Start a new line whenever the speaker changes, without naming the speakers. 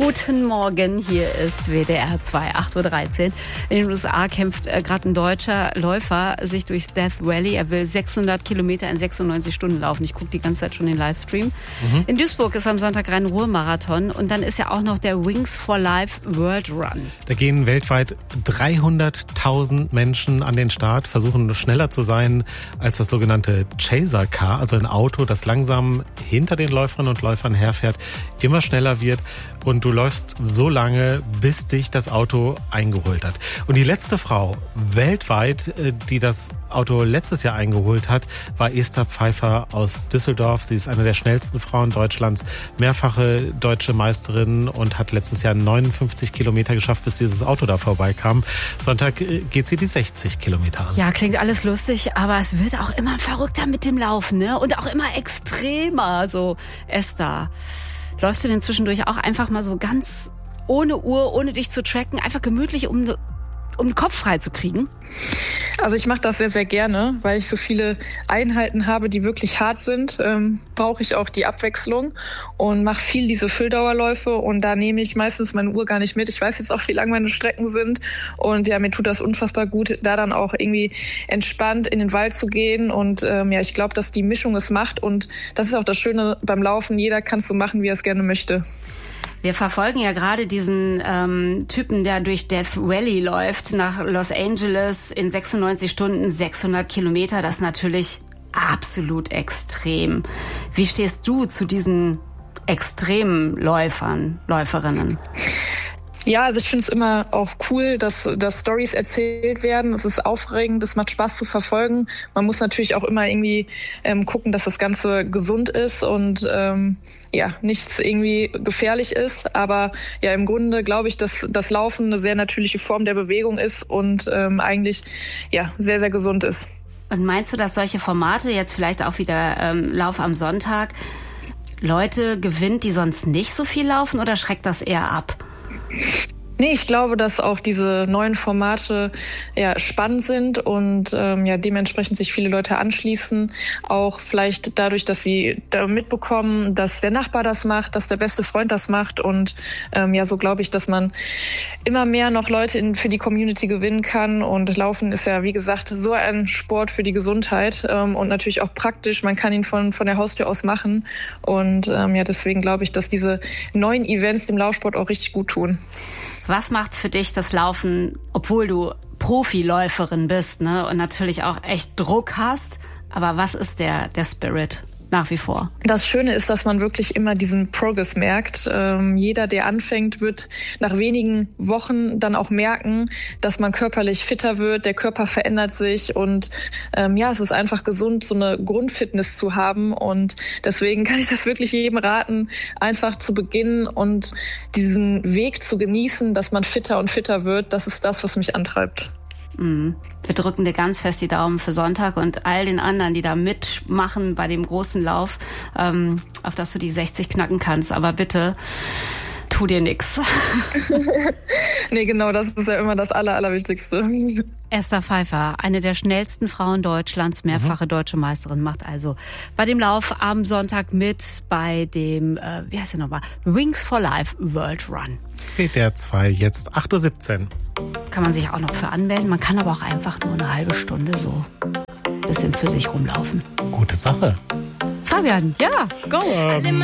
Guten Morgen, hier ist WDR 2, 8:13 Uhr. In den USA kämpft gerade ein deutscher Läufer sich durchs Death Valley. Er will 600 Kilometer in 96 Stunden laufen. Ich gucke die ganze Zeit schon den Livestream. In Duisburg ist am Sonntag Rhein-Ruhr-Marathon und dann ist ja auch noch der Wings for Life World Run.
Da gehen weltweit 300.000 Menschen an den Start, versuchen schneller zu sein als das sogenannte Chaser Car, also ein Auto, das langsam hinter den Läuferinnen und Läufern herfährt, immer schneller wird und du läufst so lange, bis dich das Auto eingeholt hat. Und die letzte Frau weltweit, die das Auto letztes Jahr eingeholt hat, war Esther Pfeiffer aus Düsseldorf. Sie ist eine der schnellsten Frauen Deutschlands, mehrfache deutsche Meisterin und hat letztes Jahr 59 Kilometer geschafft, bis dieses Auto da vorbeikam. Sonntag geht sie die 60 Kilometer an.
Ja, klingt alles lustig, aber es wird auch immer verrückter mit dem Laufen, ne? Und auch immer extremer, so Esther. Läufst du denn zwischendurch auch einfach mal so ganz ohne Uhr, ohne dich zu tracken, einfach gemütlich, um den Kopf frei zu kriegen?
Also ich mache das sehr, sehr gerne, weil ich so viele Einheiten habe, die wirklich hart sind, brauche ich auch die Abwechslung und mache viel diese Fülldauerläufe und da nehme ich meistens meine Uhr gar nicht mit. Ich weiß jetzt auch, wie lang meine Strecken sind und ja, mir tut das unfassbar gut, da dann auch irgendwie entspannt in den Wald zu gehen und ja, ich glaube, dass die Mischung es macht und das ist auch das Schöne beim Laufen, jeder kann es so machen, wie er es gerne möchte.
Wir verfolgen ja gerade diesen Typen, der durch Death Valley läuft, nach Los Angeles in 96 Stunden, 600 Kilometer. Das ist natürlich absolut extrem. Wie stehst du zu diesen extremen Läuferinnen?
Ja, also ich finde es immer auch cool, dass Storys erzählt werden. Es ist aufregend, es macht Spaß zu verfolgen. Man muss natürlich auch immer irgendwie gucken, dass das Ganze gesund ist und ja, nichts irgendwie gefährlich ist. Aber ja, im Grunde glaube ich, dass das Laufen eine sehr natürliche Form der Bewegung ist und eigentlich ja sehr, sehr gesund ist.
Und meinst du, dass solche Formate, jetzt vielleicht auch wieder Lauf am Sonntag, Leute gewinnt, die sonst nicht so viel laufen oder schreckt das eher ab?
Nee, ich glaube, dass auch diese neuen Formate ja spannend sind und ja dementsprechend sich viele Leute anschließen. Auch vielleicht dadurch, dass sie da mitbekommen, dass der Nachbar das macht, dass der beste Freund das macht und ja, so glaube ich, dass man immer mehr noch Leute für die Community gewinnen kann. Und Laufen ist ja, wie gesagt, so ein Sport für die Gesundheit und natürlich auch praktisch. Man kann ihn von der Haustür aus machen und ja, deswegen glaube ich, dass diese neuen Events dem Laufsport auch richtig gut tun.
Was macht für dich das Laufen, obwohl du Profiläuferin bist, ne, und natürlich auch echt Druck hast? Aber was ist der Spirit nach wie vor?
Das Schöne ist, dass man wirklich immer diesen Progress merkt. Jeder, der anfängt, wird nach wenigen Wochen dann auch merken, dass man körperlich fitter wird, der Körper verändert sich und ja, es ist einfach gesund, so eine Grundfitness zu haben und deswegen kann ich das wirklich jedem raten, einfach zu beginnen und diesen Weg zu genießen, dass man fitter und fitter wird. Das ist das, was mich antreibt.
Wir drücken dir ganz fest die Daumen für Sonntag und all den anderen, die da mitmachen bei dem großen Lauf, auf dass du die 60 knacken kannst. Aber bitte, tu dir nix.
Nee, genau, das ist ja immer das Allerwichtigste.
Esther Pfeiffer, eine der schnellsten Frauen Deutschlands, mehrfache deutsche Meisterin, macht also bei dem Lauf am Sonntag mit bei dem, wie heißt der nochmal, Wings for Life World Run.
WDR 2, jetzt 8:17 Uhr.
Kann man sich auch noch für anmelden. Man kann aber auch einfach nur eine halbe Stunde so ein bisschen für sich rumlaufen.
Gute Sache.
Fabian, ja, go!